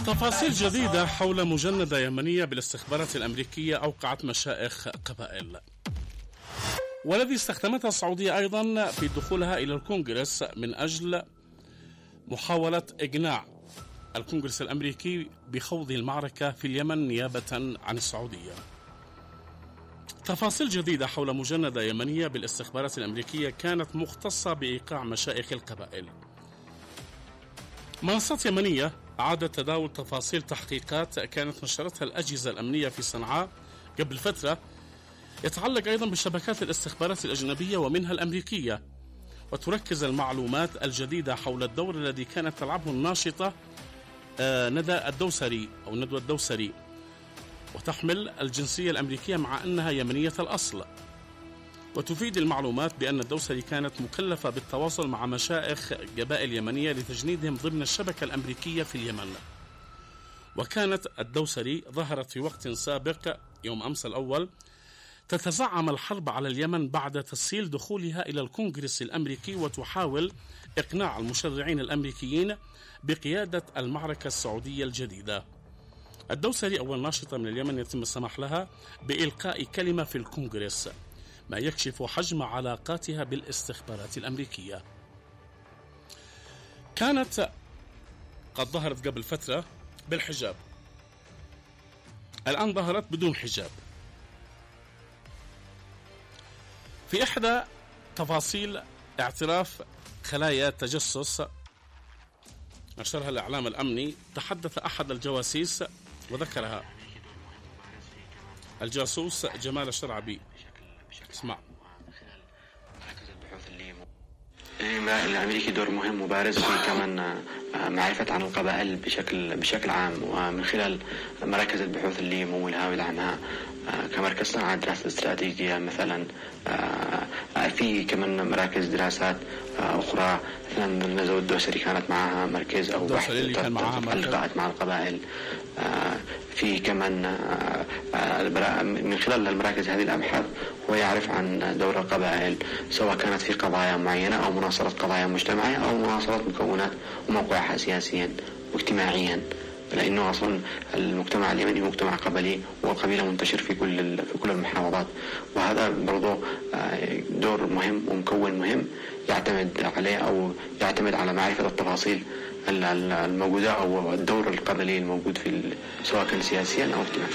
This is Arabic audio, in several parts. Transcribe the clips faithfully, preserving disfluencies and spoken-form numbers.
تفاصيل جديدة حول مجندة يمنية بالاستخبارات الأمريكية أوقعت مشائخ قبائل، والذي استخدمتها السعودية أيضا في دخولها إلى الكونغرس من أجل محاولة إقناع الكونغرس الأمريكي بخوض المعركة في اليمن نيابة عن السعودية. تفاصيل جديدة حول مجندة يمنية بالاستخبارات الأمريكية كانت مختصة بإيقاع مشائخ القبائل. منصات يمنية أعادت تداول تفاصيل تحقيقات كانت نشرتها الأجهزة الأمنية في صنعاء قبل فترة، يتعلق أيضا بشبكات الاستخبارات الأجنبية ومنها الأمريكية، وتركز المعلومات الجديدة حول الدور الذي كانت تلعبه الناشطة آه ندى الدوسري أو ندوة الدوسري، وتحمل الجنسية الأمريكية مع أنها يمنية الأصل. وتفيد المعلومات بأن الدوسري كانت مكلفة بالتواصل مع مشائخ قبائل يمنية لتجنيدهم ضمن الشبكة الأمريكية في اليمن. وكانت الدوسري ظهرت في وقت سابق يوم أمس الأول تتزعم الحرب على اليمن بعد تسهيل دخولها إلى الكونغرس الأمريكي، وتحاول إقناع المشرعين الأمريكيين بقيادة المعركة السعودية الجديدة. الدوسري أول ناشطة من اليمن يتم السماح لها بإلقاء كلمة في الكونغرس، ما يكشف حجم علاقاتها بالاستخبارات الأمريكية. كانت قد ظهرت قبل فترة بالحجاب، الآن ظهرت بدون حجاب. في إحدى تفاصيل اعتراف خلايا تجسس نشرها الإعلام الأمني، تحدث أحد الجواسيس وذكرها الجاسوس جمال الشرعبي. اسمع. الأمريكي دور مهم وبارز في كمان معرفة عن القبائل بشكل بشكل عام، ومن خلال مراكز البحوث اللي يمولها ويدعمها كمركز صناعة دراسة استراتيجية مثلا. في كمان مراكز دراسات أخرى مثلا النزوة الدوسري كانت معها مركز أو بحث لقاءات مع القبائل. في كمان من خلال المراكز هذه الأبحاث هو يعرف عن دور القبائل، سواء كانت في قضايا معينة أو مناصرة قضايا مجتمعية أو مناصرة مكونات وموقعها سياسيا واجتماعيا، لأنه أصلا المجتمع اليمني مجتمع قبلي والقبيلة منتشر في كل في كل المحافظات، وهذا برضو دور مهم ومكون مهم يعتمد عليه أو يعتمد على معرفة التفاصيل الموجودة أو الدور القبلي الموجود في سواء كان سياسيا أو اجتماعيا.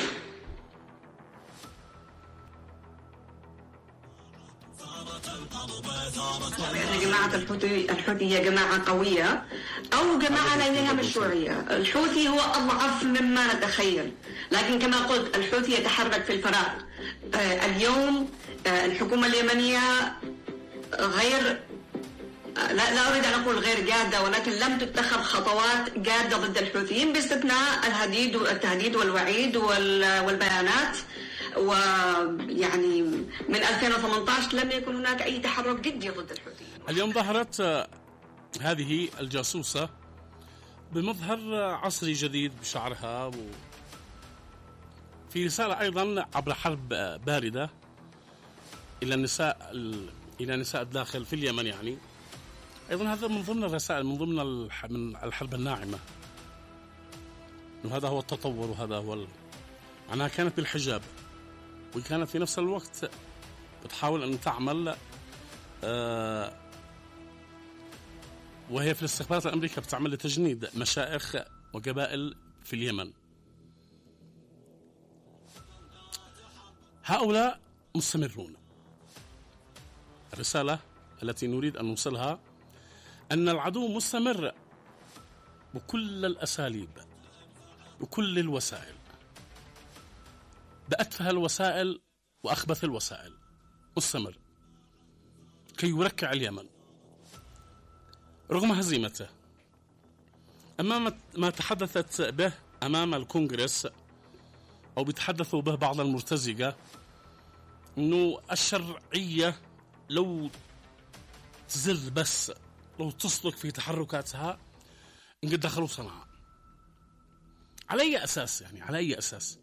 يا جماعة الحوثي الحوثي هي جماعة قوية أو جماعة لديها مشروعية. الحوثي هو أضعف مما نتخيل، لكن كما قلت الحوثي يتحرك في الفراغ. آه اليوم آه الحكومة اليمنية غير لا, لا أريد أن أقول غير جادة، ولكن لم تتخذ خطوات جادة ضد الحوثيين باستثناء الهديد والتهديد والوعيد والبيانات. ويعني من ألفين وثمانية عشر لم يكن هناك أي تحرك جدي ضد الحوثيين. اليوم ظهرت هذه الجاسوسة بمظهر عصري جديد بشعرها، و في رسالة أيضا عبر حرب باردة إلى النساء إلى نساء الداخل في اليمن. يعني أيضا هذا من ضمن الرسائل، من ضمن الحرب الناعمة، وهذا هو التطور، وهذا هو معناها كانت بالحجاب، وكانت في نفس الوقت بتحاول أن تعمل آه وهي في الاستخبارات الأمريكية بتعمل لتجنيد مشائخ وقبائل في اليمن. هؤلاء مستمرون. الرسالة التي نريد أن نوصلها أن العدو مستمر بكل الأساليب، بكل الوسائل، بأتفه الوسائل وأخبث الوسائل، مستمر كي يركع اليمن رغم هزيمته. أمام ما تحدثت به أمام الكونغرس أو بيتحدثوا به بعض المرتزقة، أنه الشرعية لو تزر بس، لو تصدق في تحركاتها إن قد دخلوا صنعاء. على أي أساس؟ يعني على أي أساس؟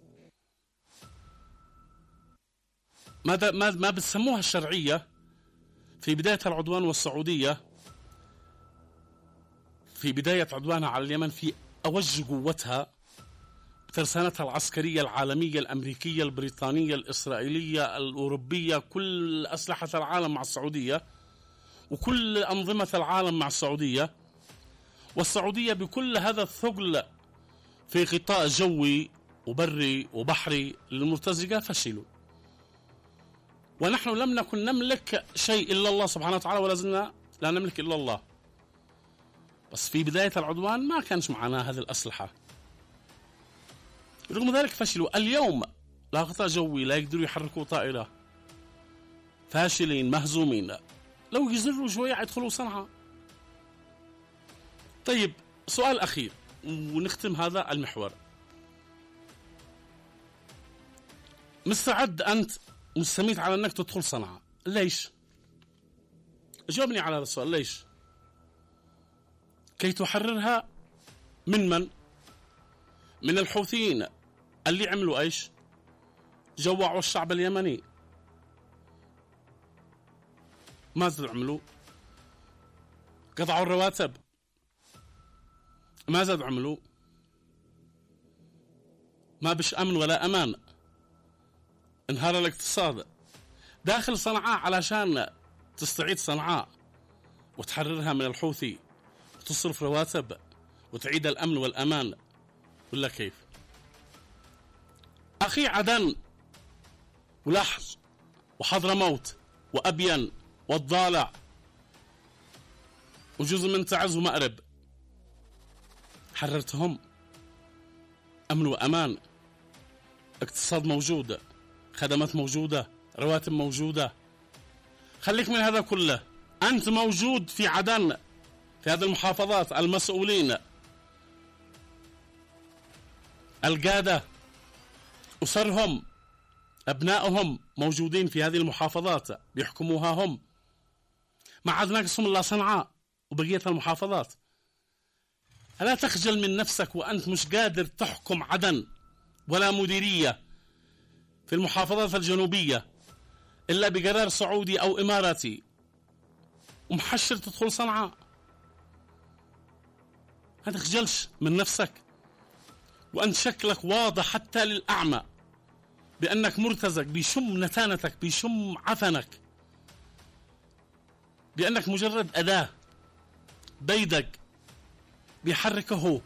ماذا ما ما بتسموها الشرعية في بداية العدوان، والسعودية في بداية عدوانها على اليمن في أوجه قوتها بترسانتها العسكرية العالمية الأمريكية البريطانية الإسرائيلية الأوروبية، كل أسلحة العالم مع السعودية، وكل أنظمة العالم مع السعودية، والسعودية بكل هذا الثقل في غطاء جوي وبري وبحري للمرتزقة فشلوا. ونحن لم نكن نملك شيء إلا الله سبحانه وتعالى، ولا زلنا لا نملك إلا الله. بس في بداية العدوان ما كانش معنا هذه الأسلحة، رغم ذلك فشلوا. اليوم لا غطاء جوي، لا يقدروا يحركوا طائرة، فاشلين مهزومين. لو يزروا شوية يدخلوا صنعاء. طيب سؤال أخير ونختم هذا المحور. مستعد أنت مستميت على أنك تدخل صنعاء، ليش؟ جاوبني على هذا السؤال، ليش؟ كي تحررها من من؟ من الحوثيين اللي عملوا ايش؟ جوعوا الشعب اليمني. ماذا عملوا؟ قطعوا الرواتب. ماذا عملوا؟ ما بش امن ولا امان، انهار الاقتصاد. داخل صنعاء علشان تستعيد صنعاء وتحررها من الحوثي وتصرف رواتب وتعيد الامن والامان، ولا كيف؟ أخي عدن ولحج وحضرموت وأبين والضالع وجزء من تعز ومأرب، حررتهم. أمن وأمان، اقتصاد موجود، خدمات موجودة، رواتب موجودة. خليك من هذا كله. أنت موجود في عدن، في هذه المحافظات، المسؤولين القادة أسرهم أبنائهم موجودين في هذه المحافظات بيحكموها هم. ما عاد ناقصهم إلا صنعاء وبقية المحافظات. ألا تخجل من نفسك وأنت مش قادر تحكم عدن ولا مديرية في المحافظات الجنوبية إلا بقرار سعودي أو إماراتي، ومحشر تدخل صنعاء؟ ما تخجلش من نفسك؟ وأنت شكلك واضح حتى للأعمى بأنك مرتزق، بيشم نتانتك، بيشم عفنك، بأنك مجرد أداة بيدق بيحركه.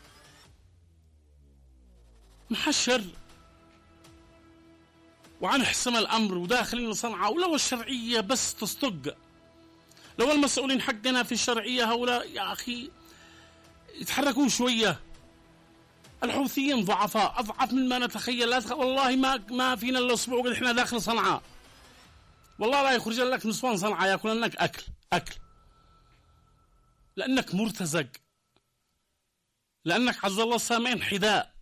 محشر وعن حسم الأمر وداخلين صنعاء. ولو الشرعية بس تصدق، لو المسؤولين حقنا في الشرعية هؤلاء يا أخي يتحركوا شوية. الحوثيين ضعفاء أضعف مما نتخيل. لا تخ... والله ما ما فينا إلا أسبوع قد إحنا داخل صنعاء، والله لا يخرج لك نسوان صنعاء يأكل لك أكل أكل لأنك مرتزق، لأنك عز الله السامعين حذاء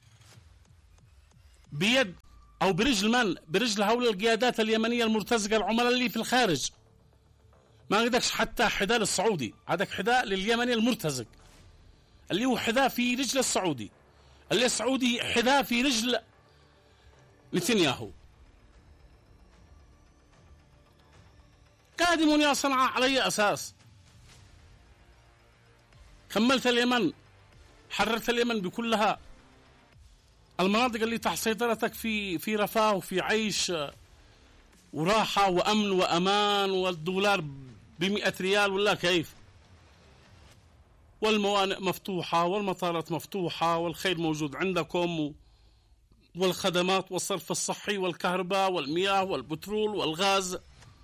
بيد أو برجل من؟ برجل هؤلاء القيادات اليمنية المرتزقة العملاء اللي في الخارج. ما عندكش حتى حذاء للسعودي، عندك حذاء لليمني المرتزق اللي هو حذاء في رجل السعودي، اللي السعودي حذاء في رجل نتنياهو. قادمون يا صنعاء على أي أساس؟ كملت اليمن، حررت اليمن بكلها. المناطق اللي تحت سيطرتك في في رفاه وفي عيش وراحة وأمن وأمان، والدولار بمئة ريال ولا كيف؟ والموانئ مفتوحة والمطارات مفتوحة والخير موجود عندكم، والخدمات والصرف الصحي والكهرباء والمياه والبترول والغاز.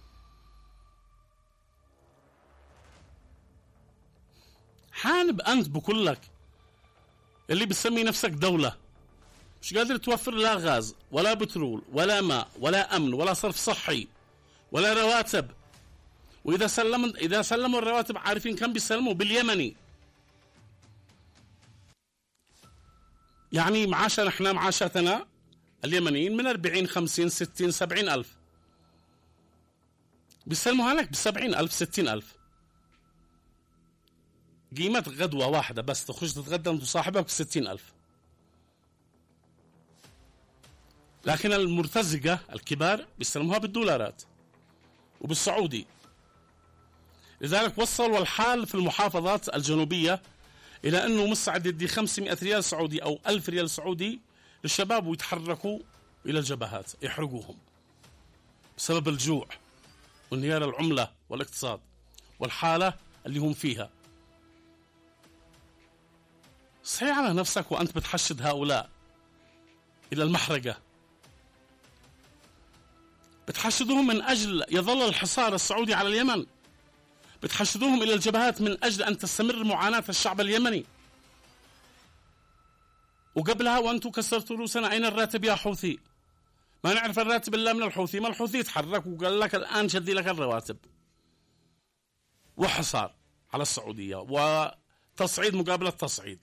حانب أنت بكلك اللي بتسمي نفسك دولة، مش قادر توفر لا غاز ولا بترول ولا ماء ولا أمن ولا صرف صحي ولا رواتب. وإذا سلموا إذا سلموا الرواتب عارفين كم بيسلموا باليمني؟ يعني معاشنا احنا معاشاتنا اليمنيين من أربعين خمسين ستين سبعين ألف، بيسلموها لك بسبعين ألف ستين ألف. قيمة غدوة واحدة بس تخرج تتغدى انت وصاحبك بستين ألف. لكن المرتزقة الكبار بيسلموها بالدولارات وبالسعودي. لذلك وصلوا الحال في المحافظات الجنوبية إلى أنه مستعد يدي خمسمائة ريال سعودي أو ألف ريال سعودي للشباب ويتحركوا إلى الجبهات يحرقوهم بسبب الجوع وانهيار العملة والاقتصاد والحالة اللي هم فيها. صحيح على نفسك وأنت بتحشد هؤلاء إلى المحرقة، بتحشدهم من أجل يظل الحصار السعودي على اليمن، بتحشدوهم إلى الجبهات من أجل أن تستمر معاناة الشعب اليمني. وقبلها وأنتم كسرتوا رؤوسنا، أين الراتب يا حوثي؟ ما نعرف الراتب إلا من الحوثي. ما الحوثي تحرك وقال لك الآن شدي لك الرواتب، وحصار على السعودية وتصعيد مقابل التصعيد،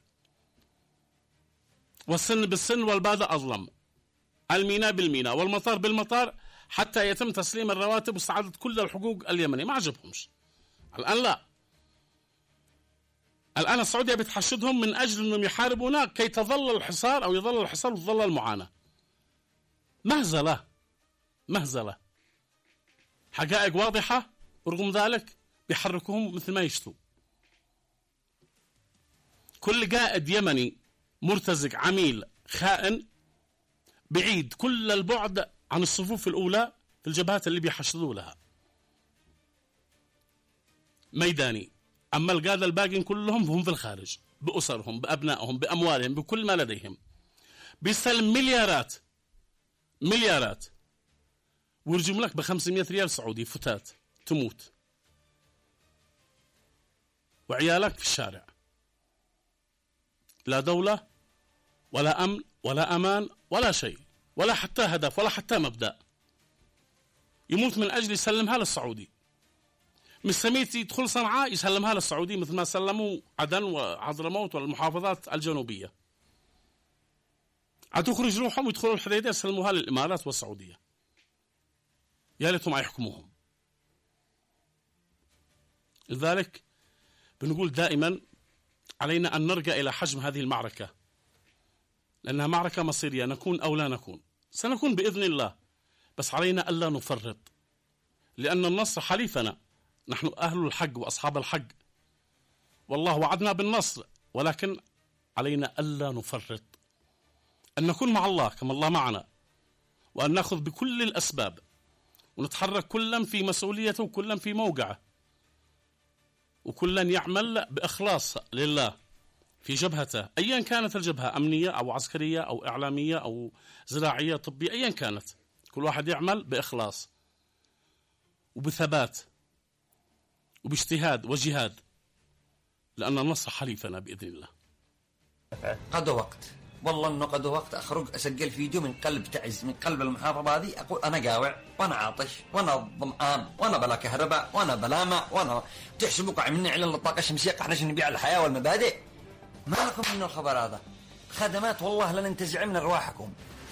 والسن بالسن والباد أظلم، الميناء بالميناء والمطار بالمطار، حتى يتم تسليم الرواتب واستعادة كل الحقوق اليمنية. ما عجبهمش الآن. لا، الآن السعودية بتحشدهم من أجل أنهم يحاربونا كي تظل الحصار أو يظل الحصار وتظل المعاناة. مهزلة مهزلة، حقائق واضحة، ورغم ذلك بيحركوهم مثل ما يشتوا. كل قائد يمني مرتزق عميل خائن بعيد كل البعد عن الصفوف الأولى في الجبهات اللي بيحشدوا لها، ميداني. أما القادة الباقين كلهم هم في الخارج بأسرهم بأبنائهم بأموالهم بكل ما لديهم، بيستلم مليارات مليارات ويرجم لك بخمسمائة ريال سعودي فتات تموت، وعيالك في الشارع. لا دولة ولا أمن ولا أمان ولا شيء، ولا حتى هدف ولا حتى مبدأ. يموت من أجل يسلمها للسعودي. مساميتي يدخل صنعاء يسلمها للسعودي مثل ما سلموا عدن وحضرموت والمحافظات الجنوبية. هتخرج روحهم ويدخلوا الحديدة يسلموها للإمارات والسعودية. يا ليتهم يحكموهم. لذلك بنقول دائما علينا أن نرجع إلى حجم هذه المعركة، لأنها معركة مصيرية، نكون أو لا نكون. سنكون بإذن الله، بس علينا ألا نفرط، لأن النصر حليفنا، نحن أهل الحق وأصحاب الحق، والله وعدنا بالنصر، ولكن علينا ألا نفرط، أن نكون مع الله كما الله معنا، وأن نأخذ بكل الأسباب، ونتحرك كلا في مسؤوليته وكلا في موقعه، وكلا يعمل بإخلاص لله في جبهته، أيا كانت الجبهة، أمنية أو عسكرية أو إعلامية أو زراعية طبية، أيا كانت، كل واحد يعمل بإخلاص وبثبات وباجتهاد وجهاد، لأن النصر حليفنا بإذن الله. قد وقت، والله انه قد وقت اخرج اسجل فيديو من قلب تعز، من قلب المحافظه هذه، اقول انا قاوع وانا عاطش وانا ظمآن وانا بلا كهرباء وانا بلا ماء وانا تحسبوا قاع مني على الطاقه الشمسيه، احنا نبيع الحياه والمبادئ. ما لكم من الخبر هذا؟ خدمات والله لن ننتزع من ارواحكم.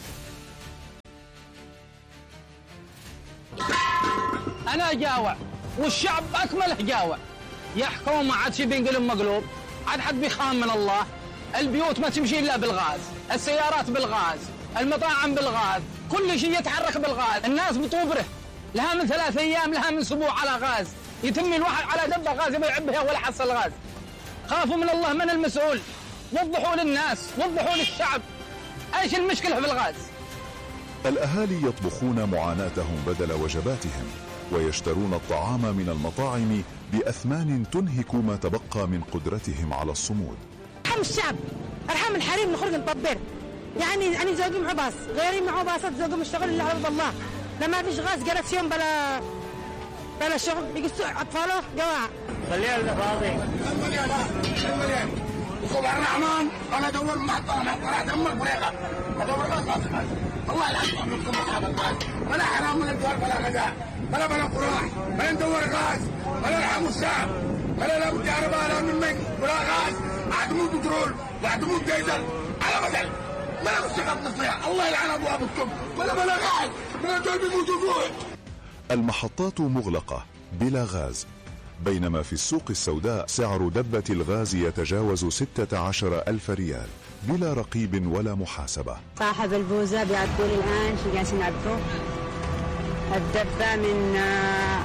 انا جاوع والشعب اكمله جاوع، يحكم ما عاد شي بينقلب مقلوب، عاد حد بيخام من الله. البيوت ما تمشي الا بالغاز، السيارات بالغاز، المطاعم بالغاز، كل شيء يتحرك بالغاز. الناس بطوبره لها من ثلاث ايام لها من اسبوع على غاز، يتم الواحد على دبه غاز يبي يعبها ولا حصل غاز. خافوا من الله، من المسؤول؟ وضحوا للناس، وضحوا للشعب ايش المشكله في الغاز. الأهالي يطبخون معاناتهم بدل وجباتهم، ويشترون الطعام من المطاعم بأثمان تنهك ما تبقى من قدرتهم على الصمود. ارحم الشعب، ارحم الحريم، نخرج نطبر. يعني يعني زوجي معه باص، غيري معه باصات، زوجهم الشغل اللي على الله. لما فيش غاز جلس يوم بلا بلا شغل، يقصوا اطفاله جواع. خليها الفاضي. وصوب الرحمن انا ادور محطه محطه دمك بريقه ادور غاز. والله العظيم منكم اصحاب الغاز، ولا حرام من الدور بلا غذاء، ولا بلا قراح، ولا ندور غاز، ولا نرحم الشعب، ولا لا كهرباء لا من مي ولا غاز، عدموا بترول وعدموا ديزل على بدل. ما نشتغل نصيحة، الله يلعن ابوابكم، ولا بلا غاز، ولا دول بيموتوا جوع. المحطات مغلقة بلا غاز، بينما في السوق السوداء سعر دبة الغاز يتجاوز ستة عشر ألف ريال بلا رقيب ولا محاسبة. صاحب البوزة بيعدوا لي الآن شو جالسين يعدوا الدبة من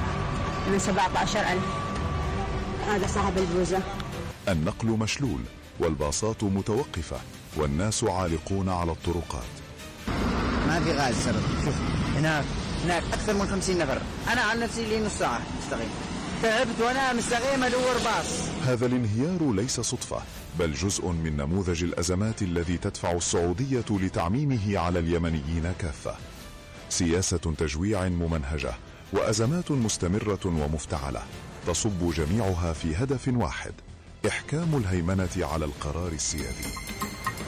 من سبعة عشر ألف. هذا صاحب البوزة. النقل مشلول، والباصات متوقفة والناس عالقون على الطرقات. ما في غاز سبب. شوف هناك هناك أكثر من خمسين نفر. أنا عن نفسي لي نص ساعة مستغيم، تعبت وأنا مستغيم أدور باص. هذا الانهيار ليس صدفة، بل جزء من نموذج الأزمات الذي تدفع السعودية لتعميمه على اليمنيين كافة. سياسة تجويع ممنهجة وأزمات مستمرة ومفتعلة تصب جميعها في هدف واحد: إحكام الهيمنة على القرار السيادي.